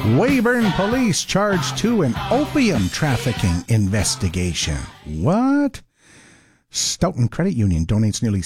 Weyburn police charged to an opium trafficking investigation. What? Stoughton Credit Union donates nearly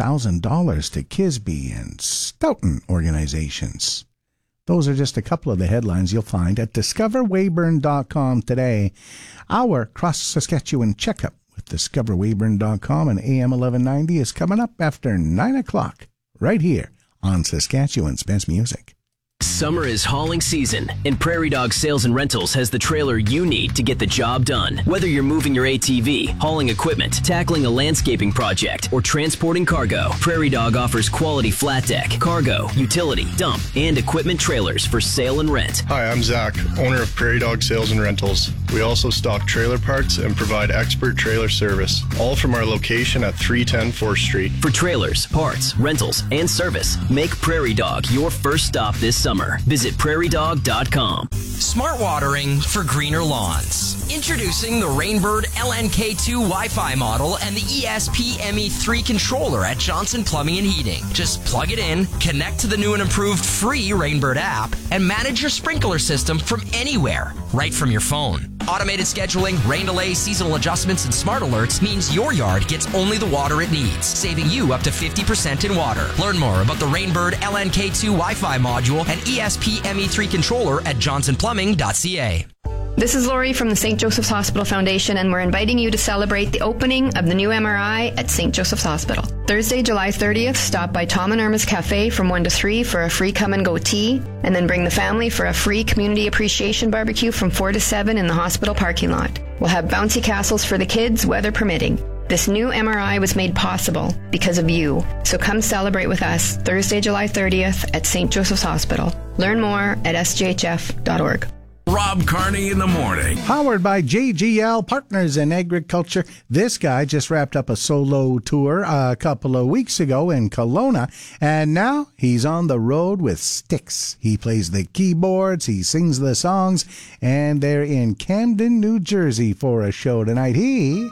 $7,000 to Kisby and Stoughton organizations. Those are just a couple of the headlines you'll find at discoverweyburn.com today. Our cross-Saskatchewan checkup with discoverweyburn.com and AM 1190 is coming up after 9 o'clock, right here on Saskatchewan's Best Music. Summer is hauling season, and Prairie Dog Sales and Rentals has the trailer you need to get the job done. Whether you're moving your ATV, hauling equipment, tackling a landscaping project, or transporting cargo, Prairie Dog offers quality flat deck, cargo, utility, dump, and equipment trailers for sale and rent. Hi, I'm Zach, owner of Prairie Dog Sales and Rentals. We also stock trailer parts and provide expert trailer service, all from our location at 310 4th Street. For trailers, parts, rentals, and service, make Prairie Dog your first stop this summer. Visit prairiedog.com. Smart watering for greener lawns. Introducing the Rainbird LNK2 Wi-Fi model and the ESP ME3 controller at Johnson Plumbing and Heating. Just plug it in, connect to the new and improved free Rainbird app, and manage your sprinkler system from anywhere, right from your phone. Automated scheduling, rain delay, seasonal adjustments, and smart alerts means your yard gets only the water it needs, saving you up to 50% in water. Learn more about the Rainbird LNK2 Wi-Fi module and ESP ME3 controller at johnsonplumbing.ca. This is Lori from the St. Joseph's Hospital Foundation, and we're inviting you to celebrate the opening of the new MRI at St. Joseph's Hospital. Thursday, July 30th, stop by Tom and Irma's Cafe from 1 to 3 for a free come-and-go tea, and then bring the family for a free community appreciation barbecue from 4 to 7 in the hospital parking lot. We'll have bouncy castles for the kids, weather permitting. This new MRI was made possible because of you. So come celebrate with us Thursday, July 30th at St. Joseph's Hospital. Learn more at sjhf.org. Rob Carney in the morning. Powered by JGL Partners in Agriculture. This guy just wrapped up a solo tour a couple of weeks ago in Kelowna, and now he's on the road with Styx. He plays the keyboards, he sings the songs, and they're in Camden, New Jersey for a show tonight. He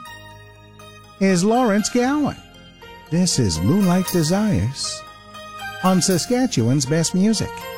is Lawrence Gowan. This is Moonlight Desires on Saskatchewan's Best Music.